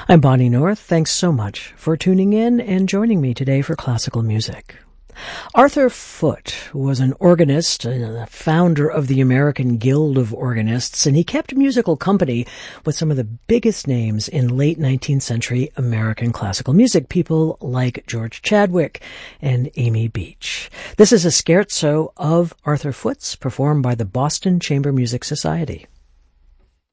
I'm Bonnie North. Thanks so much for tuning in and joining me today for classical music. Arthur Foote was an organist and the founder of the American Guild of Organists, and he kept musical company with some of the biggest names in late 19th century American classical music, people like George Chadwick and Amy Beach. This is a scherzo of Arthur Foote's performed by the Boston Chamber Music Society.